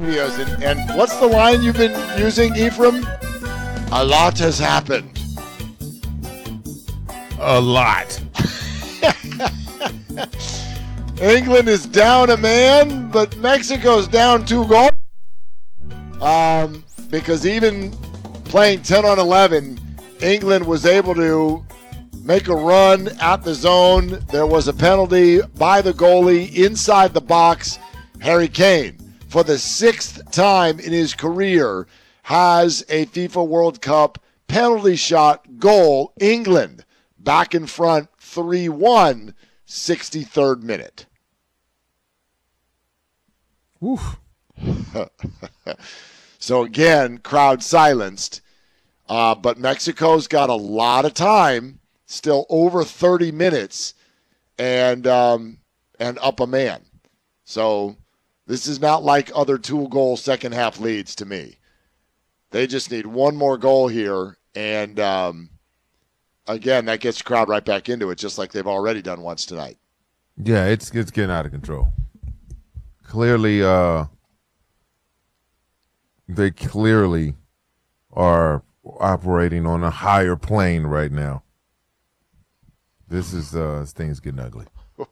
Studios. And what's the line you've been using, Ephraim? A lot has happened. A lot. England is down a man, but Mexico's down 2 goals. Because even playing 10 on 11, England was able to make a run at the zone. There was a penalty by the goalie inside the box. Harry Kane, for the 6th time in his career, has a FIFA World Cup penalty shot goal. England back in front 3-1, 63rd minute. Oof. So again, crowd silenced. But Mexico's got a lot of time, still over 30 minutes, and up a man. So this is not like other 2-goal second-half leads to me. They just need one more goal here, and again, that gets the crowd right back into it, just like they've already done once tonight. Yeah, it's getting out of control. Clearly, they clearly are operating on a higher plane right now. This thing's getting ugly.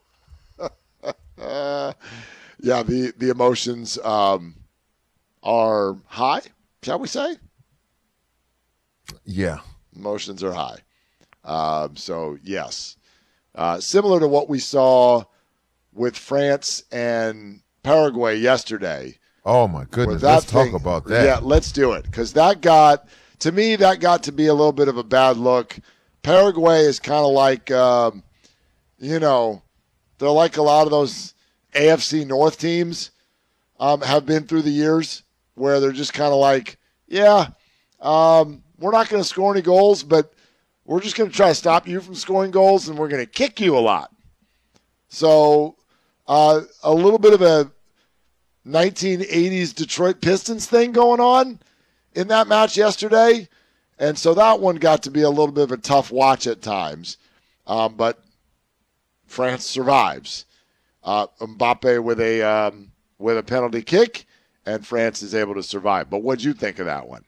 Yeah, the emotions are high, shall we say? Yeah. Emotions are high. So, yes. Similar to what we saw with France and Paraguay yesterday. Oh, my goodness. Let's talk about that. Yeah, let's do it. Because that got to be a little bit of a bad look. Paraguay is kind of like, they're like a lot of those AFC North teams have been through the years, where they're just kind of like, we're not going to score any goals, but we're just going to try to stop you from scoring goals, and we're going to kick you a lot. So a little bit of a 1980s Detroit Pistons thing going on in that match yesterday. And so that one got to be a little bit of a tough watch at times. But France survives. Mbappe with a penalty kick, and France is able to survive. But what'd you think of that one?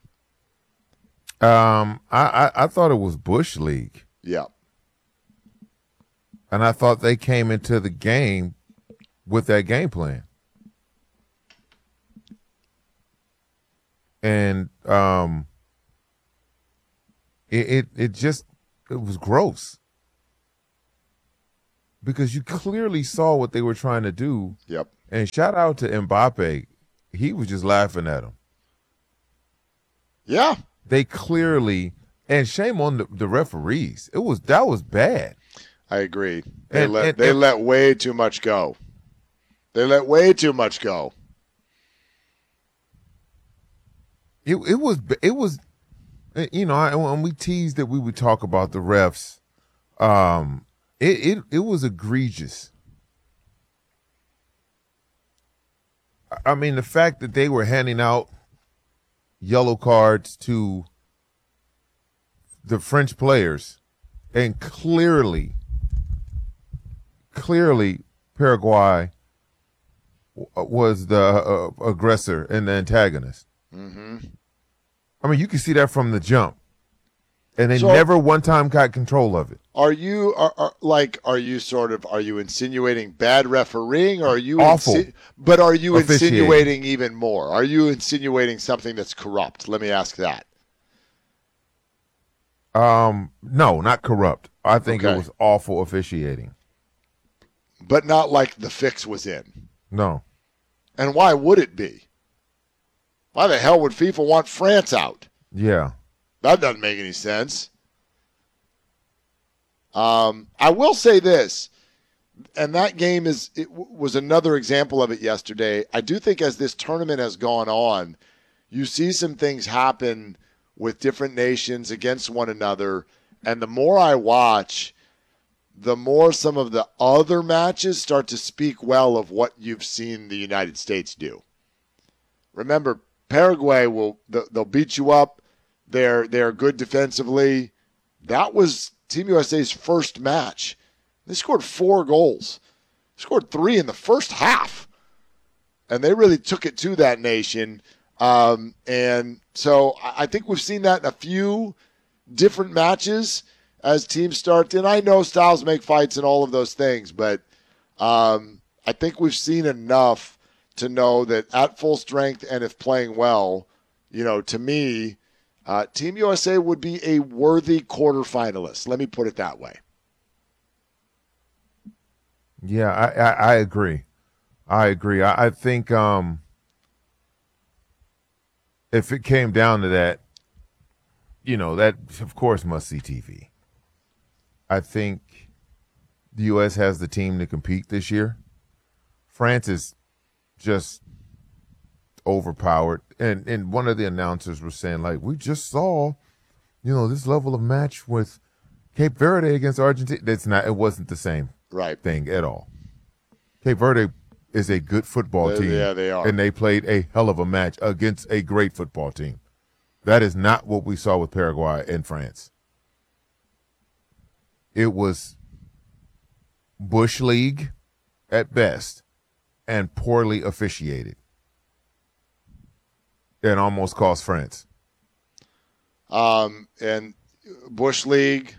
I thought it was Bush League. Yeah. And I thought they came into the game with that game plan. And it was gross. Because you clearly saw what they were trying to do. Yep. And shout out to Mbappe. He was just laughing at him. Yeah. They clearly, and shame on the referees. That was bad. I agree. They let way too much go. They let way too much go. It was when we teased that we would talk about the refs, it was egregious. I mean, the fact that they were handing out yellow cards to the French players, and clearly Paraguay was the aggressor and the antagonist. Mm-hmm. I mean, you can see that from the jump, and they never one time got control of it. Are you insinuating bad refereeing, or are you awful? But are you insinuating even more? Are you insinuating something that's corrupt? Let me ask that. No, not corrupt. I think it was awful officiating. But not like the fix was in. No. And why would it be? Why the hell would FIFA want France out? Yeah. That doesn't make any sense. I will say this, and that game was another example of it yesterday. I do think as this tournament has gone on, you see some things happen with different nations against one another, and the more I watch, the more some of the other matches start to speak well of what you've seen the United States do. Remember, Paraguay they'll beat you up. They're good defensively. That was Team USA's first match. They scored 4 goals. They scored 3 in the first half. and they really took it to that nation. And so I think we've seen that in a few different matches as teams start. And I know styles make fights and all of those things, but I think we've seen enough to know that at full strength and if playing well, to me, Team USA would be a worthy quarterfinalist. Let me put it that way. Yeah, I agree. I think if it came down to that, that, of course, must-see TV. I think the U.S. has the team to compete this year. France is just overpowered. And one of the announcers was saying, like, we just saw, this level of match with Cape Verde against Argentina. It wasn't the same thing at all. Cape Verde is a good football team. Yeah, they are. And they played a hell of a match against a great football team. That is not what we saw with Paraguay and France. It was Bush League at best and poorly officiated. And almost cost France. And Bush League,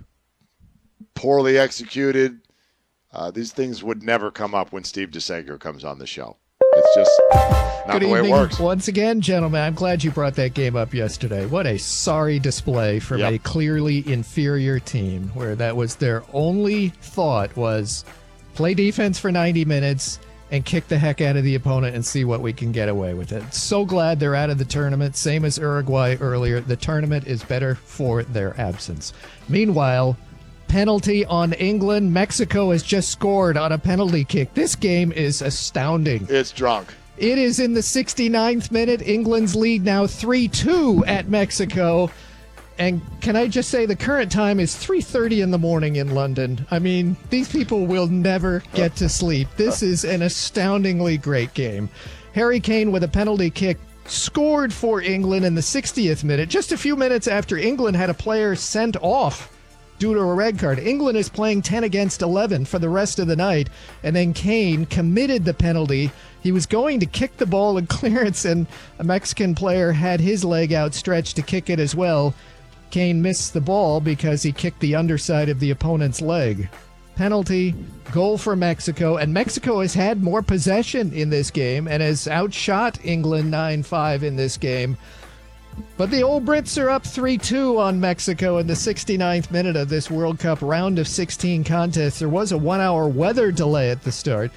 poorly executed. These things would never come up when Steve DeSager comes on the show. It's just not the way it works. Once again, gentlemen, I'm glad you brought that game up yesterday. What a sorry display from a clearly inferior team where that was their only thought was play defense for 90 minutes and kick the heck out of the opponent and see what we can get away with it. So glad they're out of the tournament. Same as Uruguay earlier. The tournament is better for their absence. Meanwhile, penalty on England. Mexico has just scored on a penalty kick. This game is astounding. It's drunk. It is in the 69th minute. England's lead now 3-2 at Mexico. And can I just say the current time is 3:30 in the morning in London. I mean, these people will never get to sleep. This is an astoundingly great game. Harry Kane with a penalty kick scored for England in the 60th minute, just a few minutes after England had a player sent off due to a red card. England is playing 10 against 11 for the rest of the night, and then Kane committed the penalty. He was going to kick the ball in clearance, and a Mexican player had his leg outstretched to kick it as well. Kane missed the ball because he kicked the underside of the opponent's leg. Penalty, goal for Mexico, and Mexico has had more possession in this game and has outshot England 9-5 in this game. But the old Brits are up 3-2 on Mexico in the 69th minute of this World Cup round of 16 contest. There was a 1-hour weather delay at the start.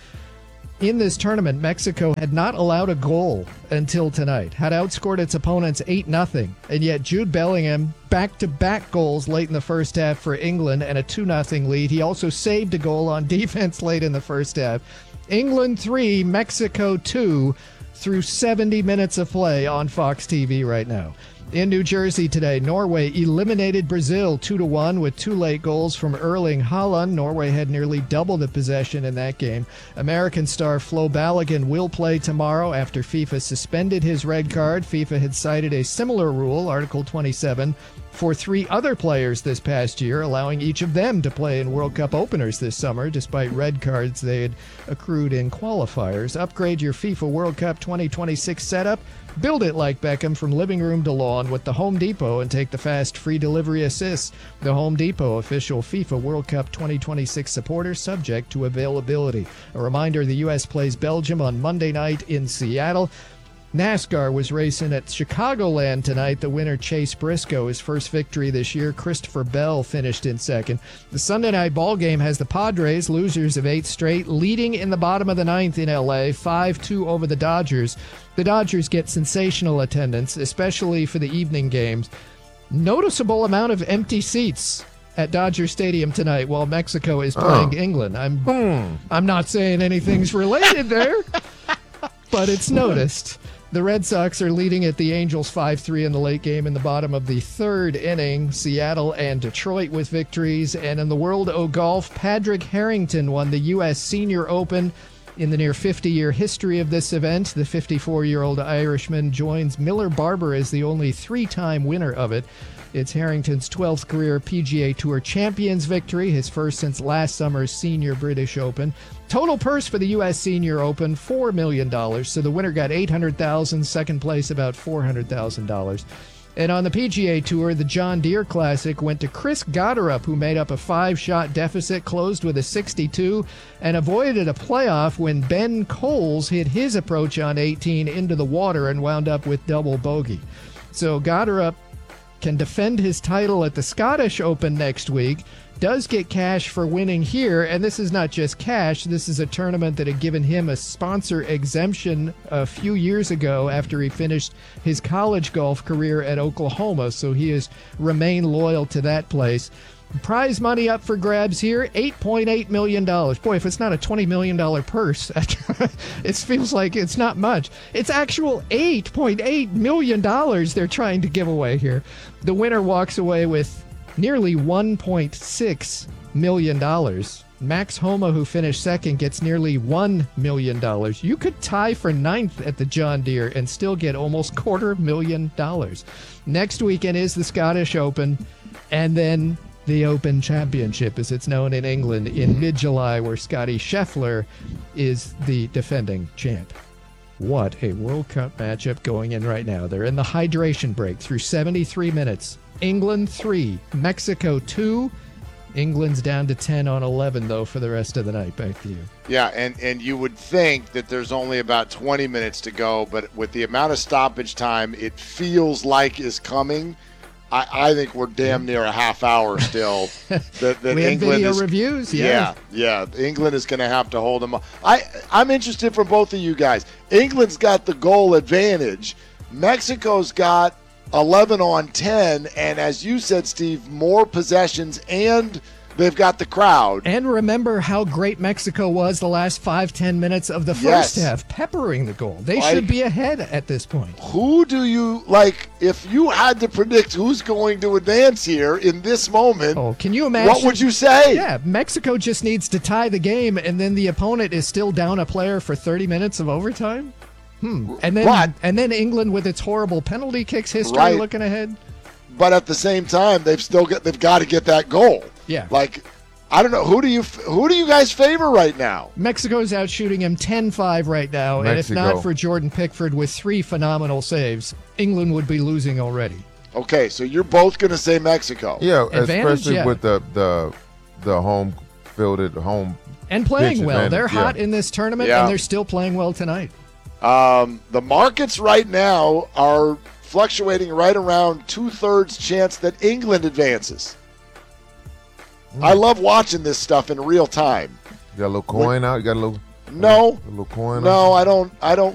In this tournament, Mexico had not allowed a goal until tonight, had outscored its opponents 8-0, and yet Jude Bellingham back-to-back goals late in the first half for England and a 2-0 lead. He also saved a goal on defense late in the first half. England 3, Mexico 2 through 70 minutes of play on Fox TV right now. In New Jersey today, Norway eliminated Brazil 2-1 with two late goals from Erling Haaland. Norway had nearly double the possession in that game. American star Flo Balogun will play tomorrow after FIFA suspended his red card. FIFA had cited a similar rule, Article 27, for three other players this past year, allowing each of them to play in World Cup openers this summer, despite red cards they had accrued in qualifiers. Upgrade your FIFA World Cup 2026 setup. Build it like Beckham from living room to lawn with the Home Depot and take the fast free delivery assist. The Home Depot, official FIFA World Cup 2026 supporter, subject to availability. A reminder, the U.S. plays Belgium on Monday night in Seattle. NASCAR was racing at Chicagoland tonight. The winner, Chase Briscoe, his first victory this year. Christopher Bell finished in second. The Sunday night ball game has the Padres, losers of 8 straight, leading in the bottom of the 9th in L.A., 5-2 over the Dodgers. The Dodgers get sensational attendance, especially for the evening games. Noticeable amount of empty seats at Dodger Stadium tonight while Mexico is playing England. I'm not saying anything's related there, but it's noticed. The Red Sox are leading at the Angels 5-3 in the late game in the bottom of the third inning. Seattle and Detroit with victories. And in the world of golf, Padraig Harrington won the U.S. Senior Open In the near 50-year history of this event, the 54-year-old Irishman joins Miller Barber as the only 3-time winner of it. It's Harrington's 12th career PGA Tour Champions victory, his first since last summer's Senior British Open. Total purse for the U.S. Senior Open, $4 million. So the winner got $800,000, second place about $400,000. And on the PGA Tour, the John Deere Classic went to Chris Gotterup, who made up a 5-shot deficit, closed with a 62, and avoided a playoff when Ben Coles hit his approach on 18 into the water and wound up with double bogey. So Gotterup can defend his title at the Scottish Open next week, does get cash for winning here, and this is not just cash, this is a tournament that had given him a sponsor exemption a few years ago after he finished his college golf career at Oklahoma, so he has remained loyal to that place. Prize money up for grabs here, $8.8 million. Boy, if it's not a $20 million purse, it feels like it's not much. It's actual $8.8 million they're trying to give away here. The winner walks away with nearly $1.6 million. Max Homa, who finished second, gets nearly $1 million. You could tie for ninth at the John Deere and still get almost $250,000. Next weekend is the Scottish Open, and then the Open Championship, as it's known in England, in mid-July, where Scotty Scheffler is the defending champ. What a World Cup matchup going in right now. They're in the hydration break through 73 minutes. England 3, Mexico 2. England's down to 10 on 11, though, for the rest of the night. Back to you. Yeah, and you would think that there's only about 20 minutes to go, but with the amount of stoppage time it feels like is coming, I think we're damn near a half hour still. that we have England video is, reviews. Yeah. England is going to have to hold them up. I'm interested from both of you guys. England's got the goal advantage. Mexico's got 11 on 10, and as you said, Steve, more possessions, and they've got the crowd. And remember how great Mexico was the last 5-10 minutes of the first half, peppering the goal. They should be ahead at this point. Who do you, like, if you had to predict who's going to advance here in this moment, can you imagine? What would you say? Yeah, Mexico just needs to tie the game, and then the opponent is still down a player for 30 minutes of overtime? And then England with its horrible penalty kicks history looking ahead. But at the same time, they've got to get that goal. Yeah. Like, I don't know, who do you guys favor right now? Mexico's out shooting him 10-5 right now, and if not for Jordan Pickford with 3 phenomenal saves, England would be losing already. Okay, so you're both going to say Mexico. Yeah, especially with the home fielded home and playing well. Advantage. They're hot in this tournament, and they're still playing well tonight. The markets right now are fluctuating right around 2/3 chance that England advances. I love watching this stuff in real time. You got a little coin out? You got a little No. A little coin No, out? I don't